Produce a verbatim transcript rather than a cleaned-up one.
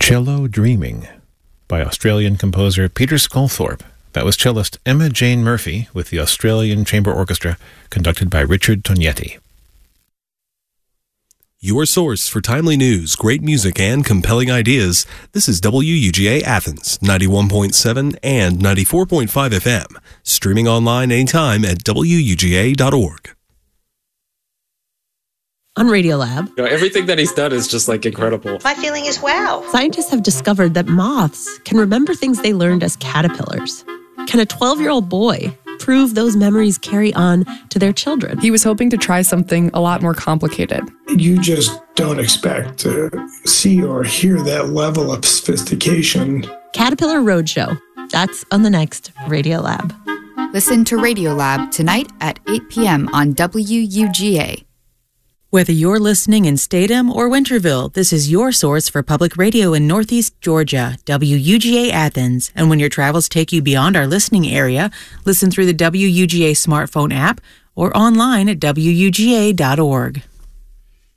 Cello Dreaming by Australian composer Peter Sculthorpe. That was cellist Emma Jane Murphy with the Australian Chamber Orchestra, conducted by Richard Tognetti. Your source for timely news, great music, and compelling ideas. This is W U G A Athens, ninety-one point seven and ninety-four point five F M. Streaming online anytime at W U G A dot org. On Radiolab, you know, everything that he's done is just like incredible. My feeling is wow. Scientists have discovered that moths can remember things they learned as caterpillars. Can a twelve-year-old boy prove those memories carry on to their children? He was hoping to try something a lot more complicated. You just don't expect to see or hear that level of sophistication. Caterpillar Roadshow. That's on the next Radiolab. Listen to Radiolab tonight at eight p.m. on W U G A. Whether you're listening in Statham or Winterville, this is your source for public radio in Northeast Georgia, W U G A Athens. And when your travels take you beyond our listening area, listen through the W U G A smartphone app or online at W U G A dot org.